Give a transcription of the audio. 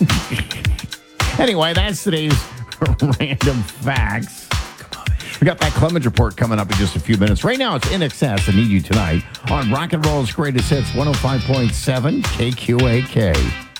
Anyway, that's today's random facts. We got that Clemens report coming up in just a few minutes. Right now, it's In Excess and Need You Tonight on Rock and Roll's Greatest Hits 105.7 KQAK.